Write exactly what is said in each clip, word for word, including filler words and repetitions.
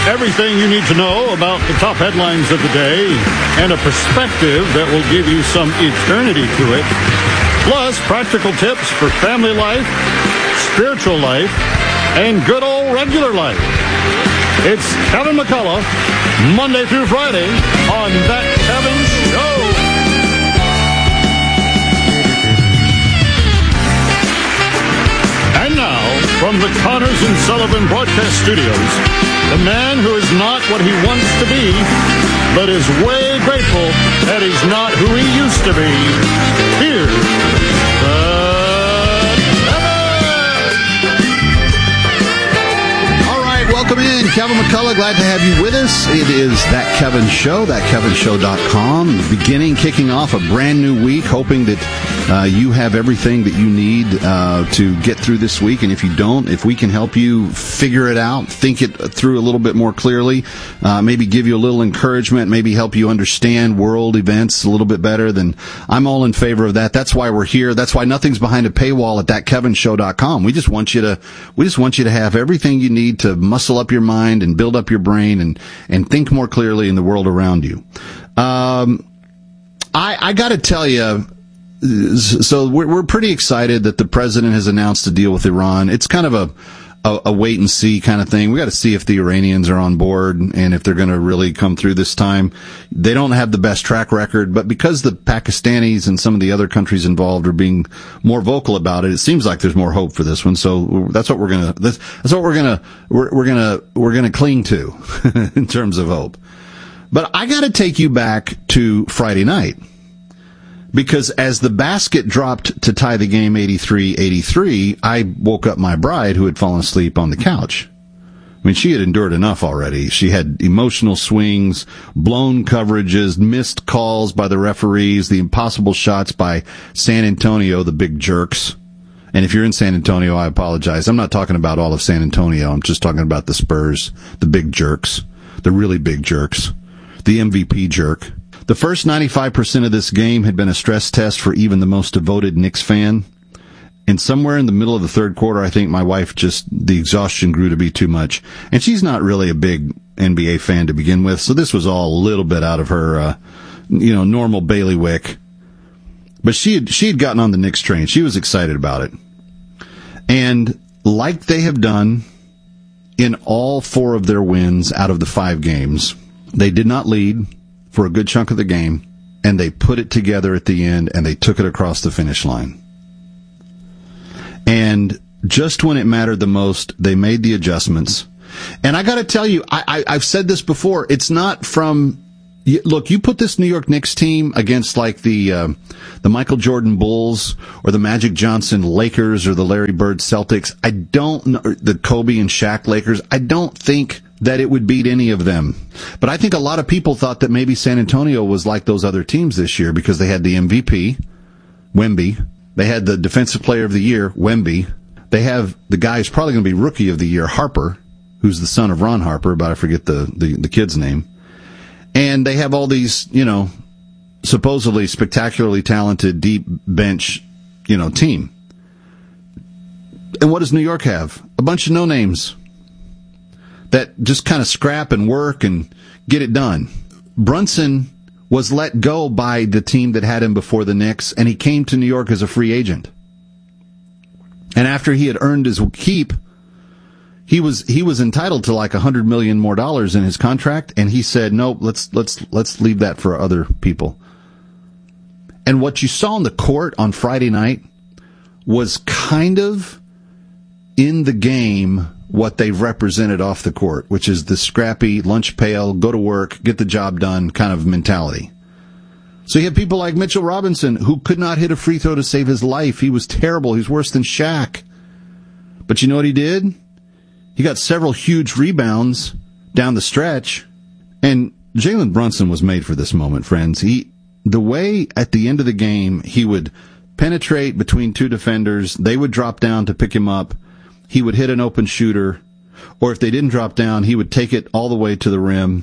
Everything you need to know about the top headlines of the day and a perspective that will give you some eternity to it. Plus, practical tips for family life, spiritual life, and good old regular life. It's Kevin McCullough, Monday through Friday on That Kevin Show. And now, from the Connors and Sullivan Broadcast Studios, the man who is not what he wants to be, but is way grateful that he's not who he used to be. Here's the Welcome in, Kevin McCullough. Glad to have you with us. It is That Kevin Show, that kevin show dot com. Beginning, kicking off a brand new week, hoping that uh, you have everything that you need uh, to get through this week. And if you don't, if we can help you figure it out, think it through a little bit more clearly, uh, maybe give you a little encouragement, maybe help you understand world events a little bit better, then I'm all in favor of that. That's why we're here. That's why nothing's behind a paywall at that kevin show dot com. We just want you to, we just want you to have everything you need to muscle up your mind and build up your brain and, and think more clearly in the world around you. Um, I, I got to tell you, so we're, we're pretty excited that the president has announced a deal with Iran. It's kind of a, a, a wait and see kind of thing. We got to see if the Iranians are on board and if they're going to really come through this time. They don't have the best track record, but because the Pakistanis and some of the other countries involved are being more vocal about it, it seems like there's more hope for this one. So that's what we're gonna that's, that's what we're gonna we're, we're gonna we're gonna cling to in terms of hope. But I got to take you back to Friday night. Because as the basket dropped to tie the game eighty-three eighty-three, I woke up my bride who had fallen asleep on the couch. I mean, she had endured enough already. She had emotional swings, blown coverages, missed calls by the referees, the impossible shots by San Antonio, the big jerks. And if you're in San Antonio, I apologize. I'm not talking about all of San Antonio. I'm just talking about the Spurs, the big jerks, the really big jerks, the M V P jerk. The first ninety-five percent of this game had been a stress test for even the most devoted Knicks fan. And somewhere in the middle of the third quarter, I think my wife just, the exhaustion grew to be too much. And she's not really a big N B A fan to begin with, so this was all a little bit out of her, uh, you know, normal bailiwick. But she had, she had gotten on the Knicks train. She was excited about it. And like they have done in all four of their wins out of the five games, they did not lead for a good chunk of the game, and they put it together at the end, and they took it across the finish line. And just when it mattered the most, they made the adjustments. And I got to tell you, I, I, I've said this before, it's not from... Look, you put this New York Knicks team against like the uh, the Michael Jordan Bulls or the Magic Johnson Lakers or the Larry Bird Celtics, I don't know, the Kobe and Shaq Lakers, I don't think that it would beat any of them. But I think a lot of people thought that maybe San Antonio was like those other teams this year because they had the M V P, Wemby. They had the Defensive Player of the Year, Wemby. They have the guy who's probably going to be Rookie of the Year, Harper, who's the son of Ron Harper, but I forget the, the, the kid's name. And they have all these, you know, supposedly spectacularly talented, deep bench, you know, team. And what does New York have? A bunch of no-names that just kind of scrap and work and get it done. Brunson was let go by the team that had him before the Knicks, and he came to New York as a free agent. And after he had earned his keep, he was he was entitled to like a hundred million more dollars in his contract, and he said, "Nope, let's let's let's leave that for other people." And what you saw on the court on Friday night was kind of in the game what they represented off the court, which is the scrappy, lunch pail, go to work, get the job done kind of mentality. So you have people like Mitchell Robinson, who could not hit a free throw to save his life. He was terrible. He was worse than Shaq. But you know what he did? He got several huge rebounds down the stretch. And Jalen Brunson was made for this moment, friends. He, the way at the end of the game, he would penetrate between two defenders. They would drop down to pick him up. He would hit an open shooter. Or if they didn't drop down, he would take it all the way to the rim.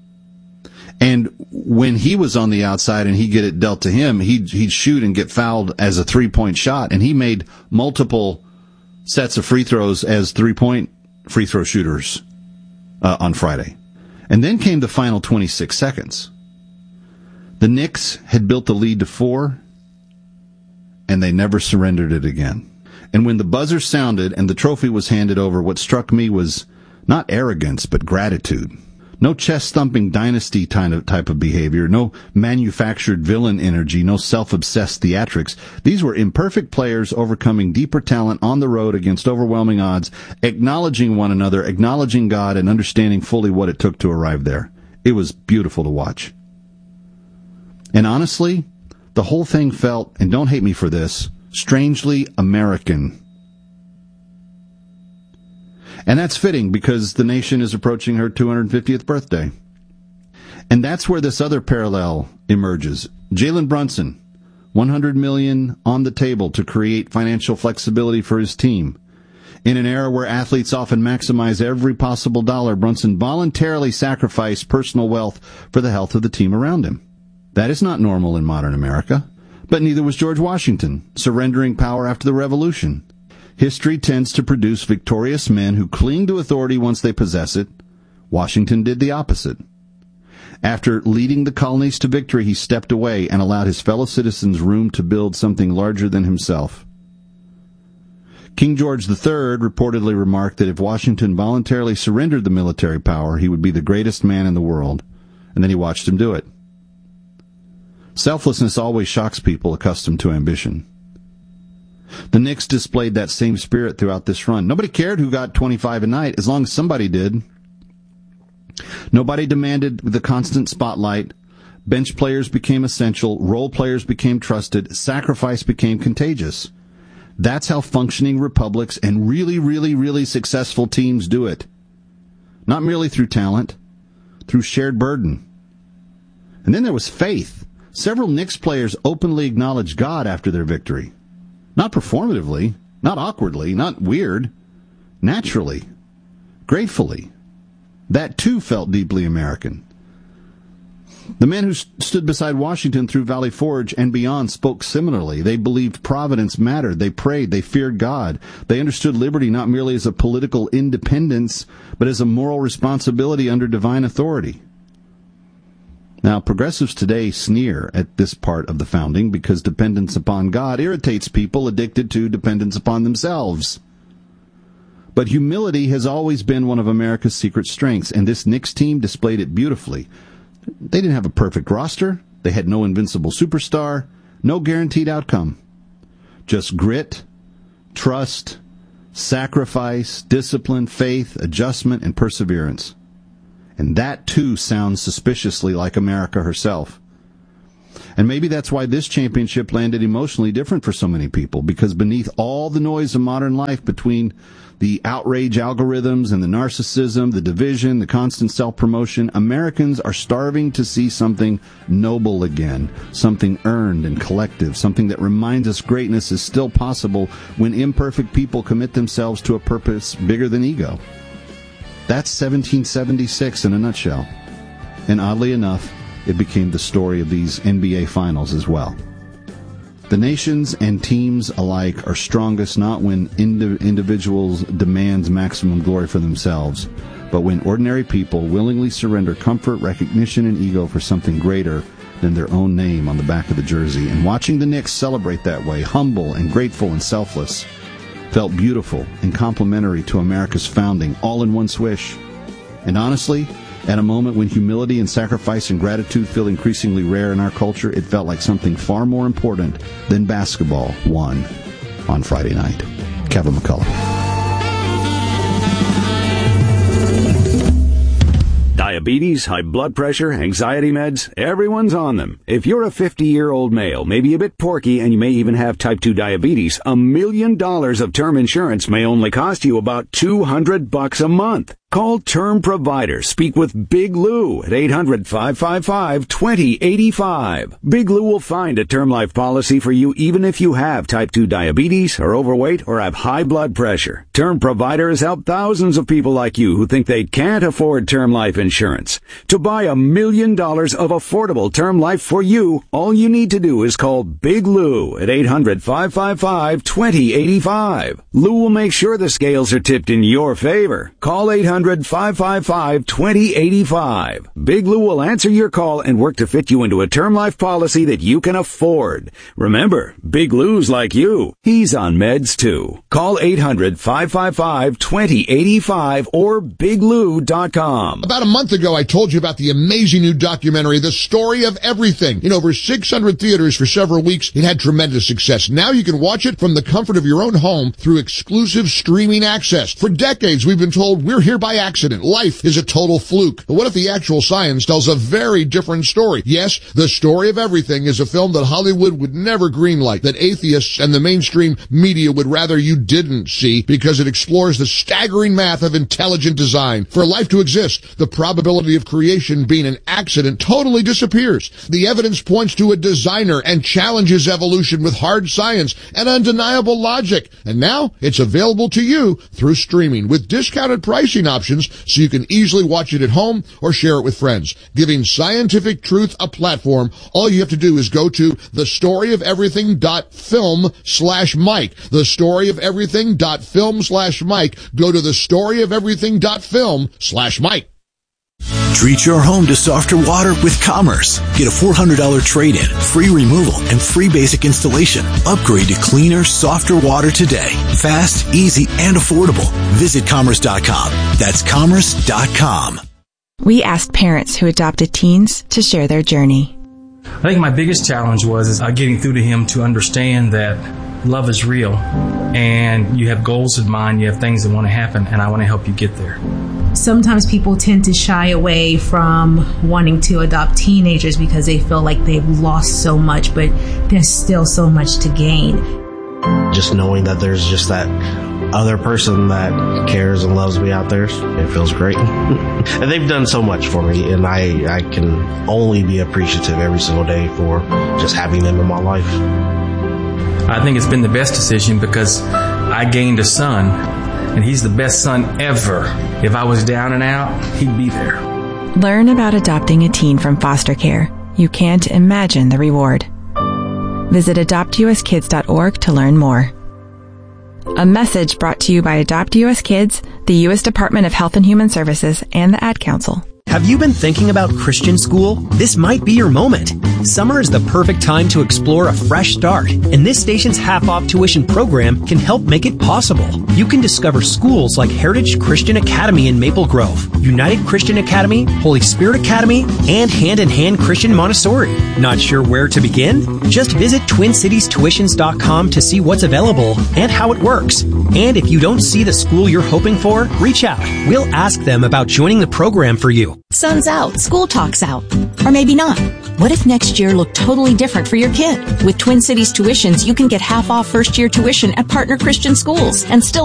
And when he was on the outside and he'd get it dealt to him, he'd, he'd shoot and get fouled as a three-point shot. And he made multiple sets of free throws as three-point free throw shooters. uh, on Friday. And then came the final twenty-six seconds. The Knicks had built the lead to four, and they never surrendered it again. And when the buzzer sounded and the trophy was handed over, what struck me was not arrogance, but gratitude. No chest-thumping dynasty type of behavior, no manufactured villain energy, no self-obsessed theatrics. These were imperfect players overcoming deeper talent on the road against overwhelming odds, acknowledging one another, acknowledging God, and understanding fully what it took to arrive there. It was beautiful to watch. And honestly, the whole thing felt, and don't hate me for this, strangely American. And that's fitting because the nation is approaching her two hundred fiftieth birthday. And that's where this other parallel emerges. Jalen Brunson, one hundred million dollars on the table to create financial flexibility for his team. In an era where athletes often maximize every possible dollar, Brunson voluntarily sacrificed personal wealth for the health of the team around him. That is not normal in modern America, but neither was George Washington, surrendering power after the Revolution. History tends to produce victorious men who cling to authority once they possess it. Washington did the opposite. After leading the colonies to victory, he stepped away and allowed his fellow citizens room to build something larger than himself. King George the Third reportedly remarked that if Washington voluntarily surrendered the military power, he would be the greatest man in the world, and then he watched him do it. Selflessness always shocks people accustomed to ambition. The Knicks displayed that same spirit throughout this run. Nobody cared who got twenty-five a night, as long as somebody did. Nobody demanded the constant spotlight. Bench players became essential. Role players became trusted. Sacrifice became contagious. That's how functioning republics and really, really, really successful teams do it. Not merely through talent, through shared burden. And then there was faith. Several Knicks players openly acknowledged God after their victory. Not performatively, not awkwardly, not weird. Naturally, gratefully. That too felt deeply American. The men who st- stood beside Washington through Valley Forge and beyond spoke similarly. They believed providence mattered. They prayed. They feared God. They understood liberty not merely as a political independence, but as a moral responsibility under divine authority. Now, progressives today sneer at this part of the founding because dependence upon God irritates people addicted to dependence upon themselves. But humility has always been one of America's secret strengths, and this Knicks team displayed it beautifully. They didn't have a perfect roster. They had no invincible superstar, no guaranteed outcome. Just grit, trust, sacrifice, discipline, faith, adjustment, and perseverance. And that, too, sounds suspiciously like America herself. And maybe that's why this championship landed emotionally different for so many people, because beneath all the noise of modern life, between the outrage algorithms and the narcissism, the division, the constant self-promotion, Americans are starving to see something noble again, something earned and collective, something that reminds us greatness is still possible when imperfect people commit themselves to a purpose bigger than ego. That's seventeen seventy-six in a nutshell. And oddly enough, it became the story of these N B A finals as well. The nations and teams alike are strongest not when indi- individuals demand maximum glory for themselves, but when ordinary people willingly surrender comfort, recognition, and ego for something greater than their own name on the back of the jersey. And watching the Knicks celebrate that way, humble and grateful and selfless, felt beautiful and complementary to America's founding, all in one swish. And honestly, at a moment when humility and sacrifice and gratitude feel increasingly rare in our culture, it felt like something far more important than basketball won on Friday night. Kevin McCullough. Diabetes, high blood pressure, anxiety meds, everyone's on them. If you're a fifty-year-old male, maybe a bit porky, and you may even have type two diabetes, a million dollars of term insurance may only cost you about two hundred bucks a month. Call Term Provider. Speak with Big Lou at eight hundred, five five five, two zero eight five. Big Lou will find a term life policy for you even if you have type two diabetes, are overweight, or have high blood pressure. Term Provider has helped thousands of people like you who think they can't afford term life insurance. To buy a million dollars of affordable term life for you, all you need to do is call Big Lou at eight hundred, five five five, two zero eight five. Lou will make sure the scales are tipped in your favor. Call eight hundred, hundred, five five five, two zero eight five. Big Lou will answer your call and work to fit you into a term life policy that you can afford. Remember, Big Lou's like you. He's on meds too. Call eight hundred, five five five, two zero eight five or big lou dot com. About a month ago, I told you about the amazing new documentary, The Story of Everything. In over six hundred theaters for several weeks, it had tremendous success. Now you can watch it from the comfort of your own home through exclusive streaming access. For decades, we've been told we're here by accident. Life is a total fluke. But what if the actual science tells a very different story? Yes, The Story of Everything is a film that Hollywood would never greenlight, that atheists and the mainstream media would rather you didn't see, because it explores the staggering math of intelligent design. For life to exist, the probability of creation being an accident totally disappears. The evidence points to a designer and challenges evolution with hard science and undeniable logic. And now it's available to you through streaming with discounted pricing options so you can easily watch it at home or share it with friends. Giving scientific truth a platform, all you have to do is go to thestoryofeverything.film slash Mike. Thestoryofeverything.film slash Mike. Go to thestoryofeverything.film slash Mike. Treat your home to softer water with Commerce. Get a four hundred dollars trade-in, free removal, and free basic installation. Upgrade to cleaner, softer water today. Fast, easy, and affordable. Visit commerce dot com. That's commerce dot com. We asked parents who adopted teens to share their journey. I think my biggest challenge was is, uh, getting through to him to understand that love is real and you have goals in mind, you have things that want to happen, and I want to help you get there. Sometimes people tend to shy away from wanting to adopt teenagers because they feel like they've lost so much, but there's still so much to gain. Just knowing that there's just that other person that cares and loves me out there, it feels great. And they've done so much for me, and I, I can only be appreciative every single day for just having them in my life. I think it's been the best decision because I gained a son, and he's the best son ever. If I was down and out, he'd be there. Learn about adopting a teen from foster care. You can't imagine the reward. Visit adopt u s kids dot org to learn more. A message brought to you by Adopt U S Kids, the U S Department of Health and Human Services, and the Ad Council. Have you been thinking about Christian school? This might be your moment. Summer is the perfect time to explore a fresh start, and this station's half-off tuition program can help make it possible. You can discover schools like Heritage Christian Academy in Maple Grove, United Christian Academy, Holy Spirit Academy, and Hand in Hand Christian Montessori. Not sure where to begin? Just visit twin cities tuitions dot com to see what's available and how it works. And if you don't see the school you're hoping for, reach out. We'll ask them about joining the program for you. Sun's out, school talk's out. Or maybe not. What if next year looked totally different for your kid? With Twin Cities Tuitions, you can get half off first year tuition at partner Christian schools and still